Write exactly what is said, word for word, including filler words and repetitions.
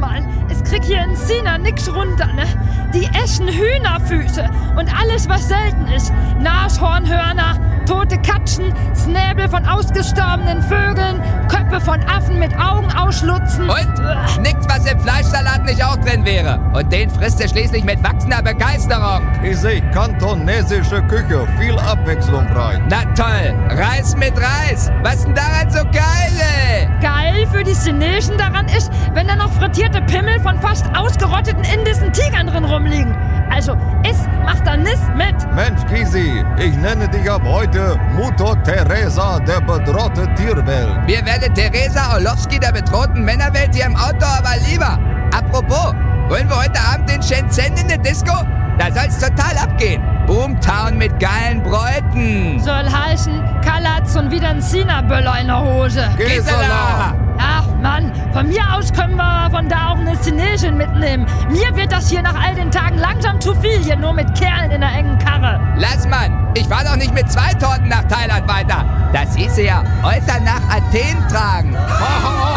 mal, es kriegt hier in Sina nix runter, ne? Die essen Hühnerfüße und alles, was selten ist. Nashornhörner, tote Katzen, Snäbel von ausgestorbenen Vögeln, Köpfe von Affen mit Augen ausschlutzen. Und? Uah. Nix, was im Fleischsalat nicht auch drin wäre. Und den frisst er schließlich mit wachsender Begeisterung. Ich sehe kantonesische Küche, viel abwechslungsreich. Na toll, Reis mit Reis. Was denn daran so geil, ey? Geil für die Chinesen daran ist, wenn da noch frittierte Pimmel von fast ausgerotteten indischen Tigern drin rumliegen. Also, es macht da nichts mit. Mensch, Kisi, ich nenne dich ab heute Mutter Teresa der bedrohten Tierwelt. Wir werden Teresa Orlowski der bedrohten Männerwelt hier im Outdoor aber lieber. Apropos, wollen wir heute Abend in Shenzhen in der Disco? Da soll's total abgehen. Boomtown mit geilen Bräuten. Soll heißen, Kalle hat schon wieder einen Sina-Böller in der Hose. Gisela! Ach Mann, von mir aus können wir von da auch eine Chinesin mitnehmen. Mir wird das hier nach all den Tagen langsam zu viel, hier nur mit Kerlen in einer engen Karre. Lass Mann, ich fahr doch nicht mit zwei Torten nach Thailand weiter. Das hieße ja heute nach Athen tragen. Haha,